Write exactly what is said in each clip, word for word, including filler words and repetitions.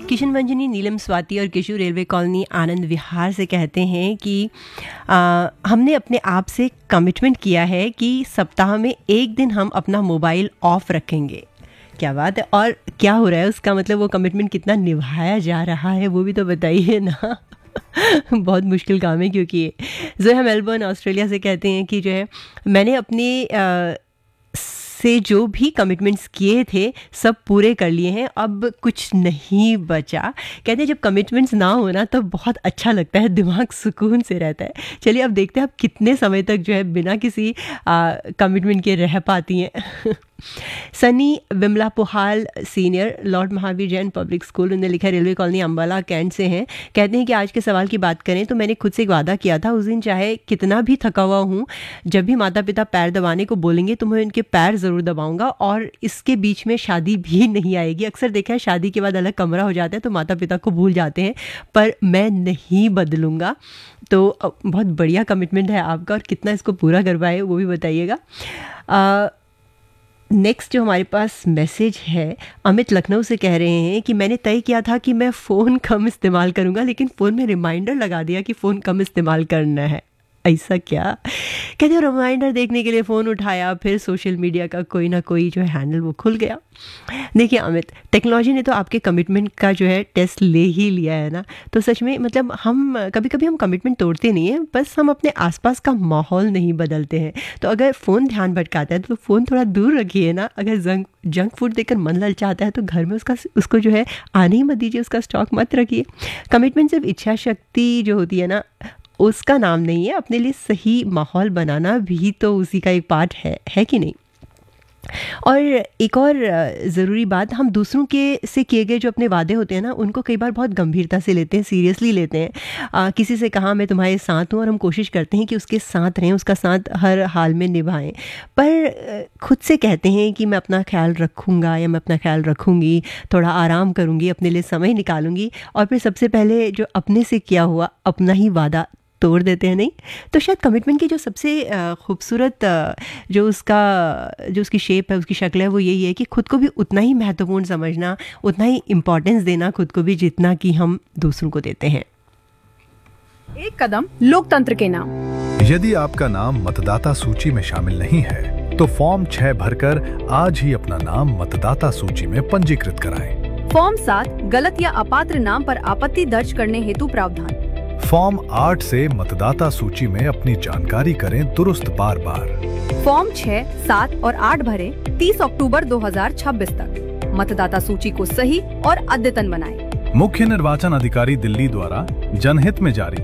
किशन मंजनी, नीलम स्वाति और किशोर railway colony Anand Vihar से कहते हैं कि आ, हमने अपने आप से कमिटमेंट किया है कि सप्ताह में एक दिन हम अपना मोबाइल ऑफ रखेंगे। क्या बात है। और क्या हो रहा है उसका मतलब, वो कमिटमेंट कितना निभाया जा रहा है वो भी तो बताइए ना। बहुत मुश्किल काम है, क्योंकि जो है मेलबर्न ऑस्ट्रेलिया से कहते हैं कि जो है मैंने अपने आ, से जो भी कमिटमेंट्स किए थे सब पूरे कर लिए हैं, अब कुछ नहीं बचा। कहते हैं जब कमिटमेंट्स ना होना तब बहुत अच्छा लगता है, दिमाग सुकून से रहता है। चलिए अब देखते हैं आप कितने समय तक जो है बिना किसी कमिटमेंट के रह पाती हैं। Sunny Vimla पुहाल senior, Lord Mahavir Jain public school, उन्होंने लिखा रेलवे कॉलोनी अम्बाला कैंट से हैं। कहते हैं कि आज के सवाल की बात करें तो मैंने खुद से एक वादा किया था, उस दिन चाहे कितना भी थका हुआ हूँ, जब भी माता पिता पैर दबाने को बोलेंगे तो मैं उनके पैर ज़रूर दबाऊंगा और इसके बीच में शादी भी नहीं आएगी। अक्सर देखा है शादी के बाद अलग कमरा हो जाता है तो माता पिता को भूल जाते हैं, पर मैं नहीं बदलूंगा। तो बहुत बढ़िया कमिटमेंट है आपका, और कितना इसको पूरा कर पाए वो भी बताइएगा। नेक्स्ट जो हमारे पास मैसेज है, अमित लखनऊ से कह रहे हैं कि मैंने तय किया था कि मैं फ़ोन कम इस्तेमाल करूंगा, लेकिन फ़ोन में रिमाइंडर लगा दिया कि फ़ोन कम इस्तेमाल करना है। ऐसा क्या? कहते हो रिमाइंडर देखने के लिए फ़ोन उठाया, फिर सोशल मीडिया का कोई ना कोई जो है हैंडल वो खुल गया। देखिए अमित, टेक्नोलॉजी ने तो आपके कमिटमेंट का जो है टेस्ट ले ही लिया है ना। तो सच में मतलब हम कभी कभी हम कमिटमेंट तोड़ते नहीं हैं, बस हम अपने आसपास का माहौल नहीं बदलते हैं। तो अगर फ़ोन ध्यान भटकाता है तो फ़ोन थोड़ा दूर रखिए ना। अगर जंक जंक फूड देखकर मन ललचाता है तो घर में उसका उसको जो है आने ही मत दीजिए, उसका स्टॉक मत रखिए। कमिटमेंट सिर्फ इच्छा शक्ति जो होती है ना उसका नाम नहीं है, अपने लिए सही माहौल बनाना भी तो उसी का एक पार्ट है, है कि नहीं। और एक और ज़रूरी बात, हम दूसरों के से किए गए जो अपने वादे होते हैं ना उनको कई बार बहुत गंभीरता से लेते हैं, सीरियसली लेते हैं। आ, किसी से कहा मैं तुम्हारे साथ हूँ और हम कोशिश करते हैं कि उसके साथ रहें, उसका साथ हर हाल में निभाएं, पर खुद से कहते हैं कि मैं अपना ख्याल रखूँगा या मैं अपना ख्याल रखूँगी, थोड़ा आराम करूँगी, अपने लिए समय निकालूंगी, और फिर सबसे पहले जो अपने से किया हुआ अपना ही वादा तोड़ देते हैं। नहीं तो शायद कमिटमेंट की जो सबसे खूबसूरत जो उसका जो उसकी शेप है, उसकी शक्ल है, वो यही है कि खुद को भी उतना ही महत्वपूर्ण समझना, उतना ही इम्पोर्टेंस देना खुद को भी जितना कि हम दूसरों को देते हैं। एक कदम लोकतंत्र के नाम। यदि आपका नाम मतदाता सूची में शामिल नहीं है तो फॉर्म छह भरकर आज ही अपना नाम मतदाता सूची में पंजीकृत कराएं। फॉर्म सात, गलत या अपात्र नाम पर आपत्ति दर्ज करने हेतु प्रावधान। फॉर्म आठ से मतदाता सूची में अपनी जानकारी करें दुरुस्त बार बार। फॉर्म छह, सात और आठ भरें तीस अक्टूबर दो हज़ार छब्बीस तक। मतदाता सूची को सही और अद्यतन बनाएं। मुख्य निर्वाचन अधिकारी दिल्ली द्वारा जनहित में जारी।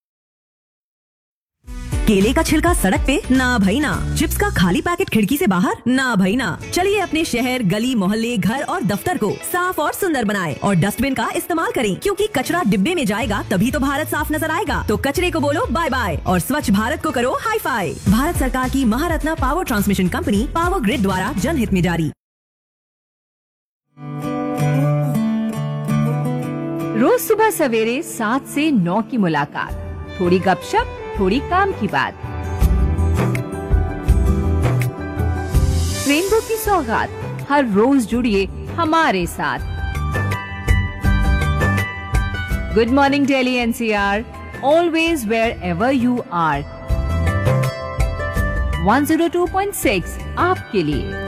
केले का छिलका सड़क पे ना भाई ना, चिप्स का खाली पैकेट खिड़की से बाहर ना भाई ना। चलिए अपने शहर, गली, मोहल्ले, घर और दफ्तर को साफ और सुंदर बनाएं और डस्टबिन का इस्तेमाल करें, क्योंकि कचरा डिब्बे में जाएगा तभी तो भारत साफ नजर आएगा। तो कचरे को बोलो बाय बाय और स्वच्छ भारत को करो हाई फाई। भारत सरकार की Maharatna power transmission company power grid द्वारा जनहित में जारी। रोज सुबह सवेरे सात से नौ की मुलाकात, थोड़ी गपशप, थोड़ी काम की बात। रेनबो की सौगात, हर रोज जुड़िए हमारे साथ। Good morning Delhi NCR, always wear ever you are. One zero two point six आपके लिए।